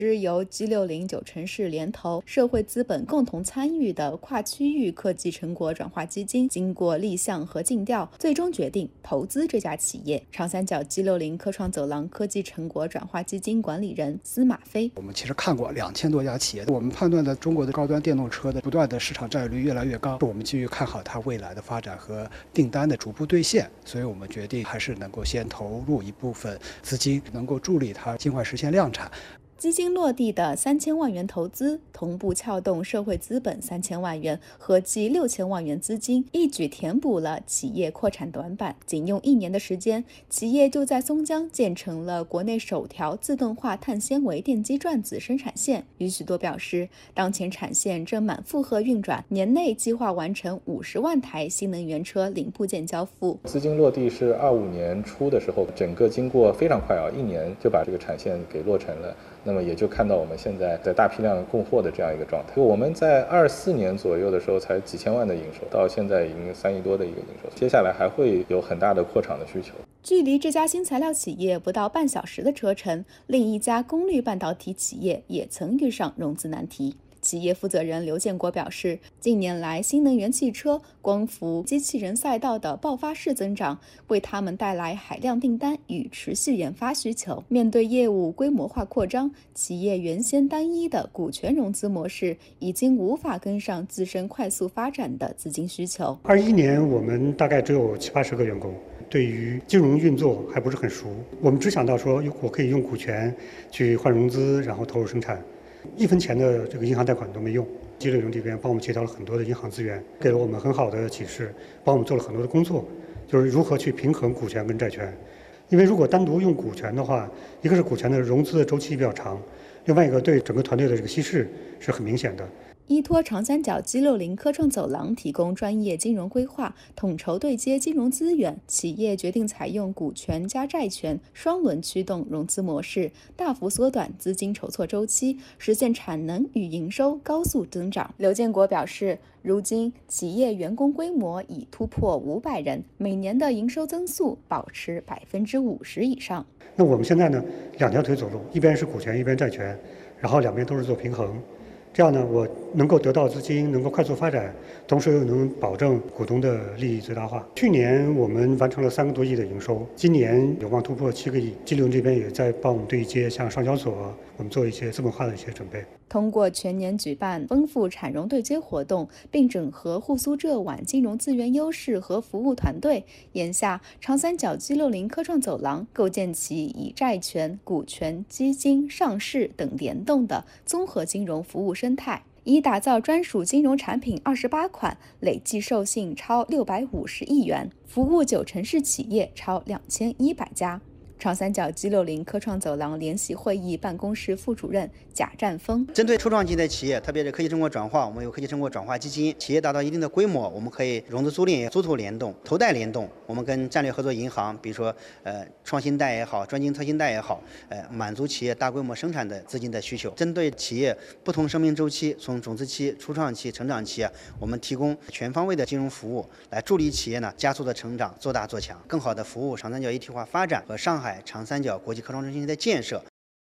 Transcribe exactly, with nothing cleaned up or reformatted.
是由 G 六零 九城市联投、社会资本共同参与的跨区域科技成果转化基金，经过立项和尽调，最终决定投资这家企业。长三角 G 六零 科创走廊科技成果转化基金管理人司马飞： 我们其实看过两千多家企业，我们判断的中国的高端电动车的不断的市场占有率越来越高，我们基于看好它未来的发展和订单的逐步兑现，所以我们决定还是能够先投入一部分资金，能够助力它尽快实现量产。 基金落地的三千万元投资，同步撬动社会资本三千万元，合计六千万元资金，一举填补了企业扩产短板。仅用一年的时间，企业就在松江建成了国内首条自动化碳纤维电机转子生产线。于许多表示，当前产线正满负荷运转，年内计划完成五十万台新能源车零部件交付。 资金落地是二五年初的时候，整个经过非常快啊，一年就把这个产线给落成了。那么也就看到我们现在在大批量供货的这样一个状态。我们在二四年左右的时候才几千万的营收，到现在已经三亿多的一个营收，接下来还会有很大的扩厂的需求。 距离这家新材料企业不到半小时的车程，另一家功率半导体企业也曾遇上融资难题。企业负责人刘建国表示，近年来新能源汽车、光伏、机器人赛道的爆发式增长，为他们带来海量订单与持续研发需求。面对业务规模化扩张，企业原先单一的股权融资模式已经无法跟上自身快速发展的资金需求。 二一年我们大概只有七八十个员工，对于金融运作还不是很熟，我们只想到说我可以用股权去换融资，然后投入生产。一分钱的这个银行贷款都没用。G 六零这边帮我们协调了很多的银行资源，给了我们很好的启示，帮我们做了很多的工作，就是如何去平衡股权跟债权。因为如果单独用股权的话，一个是股权的融资的周期比较长，另外一个对整个团队的这个稀释是很明显的。 依托长三角 G 六零 科创走廊提供专业金融规划，统筹对接金融资源，企业决定采用股权加债权双轮驱动融资模式，大幅缩短资金筹措周期，实现产能与营收高速增长。刘建国表示，如今企业员工规模已突破五百人，每年的营收增速保持百分之五十以上。 那我们现在呢，两条腿走路，一边是股权，一边债权，然后两边都是做平衡。这样呢，我能够得到资金，能够快速发展，同时又能保证股东的利益最大化。去年我们完成了三个多亿的营收，今年有望突破七个亿。G 六零这边也在帮我们对接，像上交所，我们做一些资本化的一些准备。 通过全年举办丰富产融对接活动，并整合沪苏浙皖金融资源优势和服务团队，眼下长三角 G 六零 科创走廊构建起以债权、股权、基金、上市等联动的综合金融服务生态，已打造专属金融产品二十八款，累计授信超六百五十亿元，服务九城市企业超两千一百家。长三角 G 六零 科创走廊联席会议办公室副主任贾占峰： 针对初创级的企业，特别是科技成果转化，我们有科技成果转化基金，企业达到一定的规模，我们可以融资租赁、租投联动、投贷联动。我们跟战略合作银行，比如说呃创新贷也好，专精特新贷也好，呃满足企业大规模生产的资金的需求。针对企业不同生命周期，从种子期、初创期、成长期啊，我们提供全方位的金融服务，来助力企业呢加速的成长，做大做强，更好的服务长三角一体化发展和上海长三角国际科创中心的建设。